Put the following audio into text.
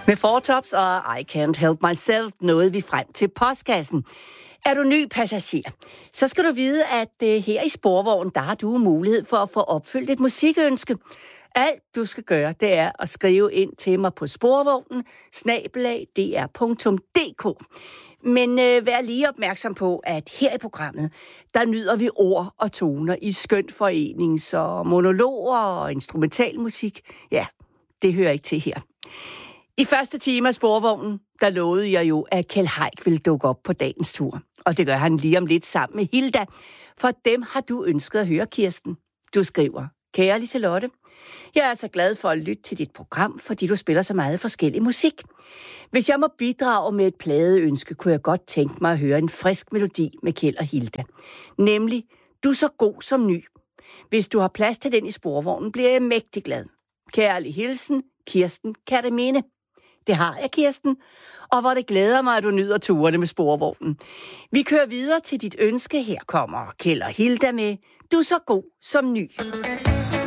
Med Fortops og I Can't Help Myself nåede vi frem til postkassen. Er du ny passager, så skal du vide, at her i Sporvognen, der har du mulighed for at få opfyldt et musikønske. Alt du skal gøre, det er at skrive ind til mig på sporvognen@dr.dk. Men vær lige opmærksom på, at her i programmet, der nyder vi ord og toner i skønt forening, så monologer og instrumentalmusik, ja, det hører ikke til her. I første time af Sporvognen, der lovede jeg jo, at Kjeld Haik ville dukke op på dagens tur. Og det gør han lige om lidt sammen med Hilda. For dem har du ønsket at høre, Kirsten. Du skriver: Kære Liselotte, jeg er så glad for at lytte til dit program, fordi du spiller så meget forskellig musik. Hvis jeg må bidrage med et pladeønske, kunne jeg godt tænke mig at høre en frisk melodi med Kjeld og Hilda. Nemlig Du er så god som ny. Hvis du har plads til den i Sporvognen, bliver jeg mægtig glad. Kærlig hilsen, Kirsten Katteminde. Det har jeg, Kirsten. Og hvor det glæder mig, at du nyder turene med Sporvognen. Vi kører videre til dit ønske. Her kommer Kjeld og Hilda med Du er så god som ny.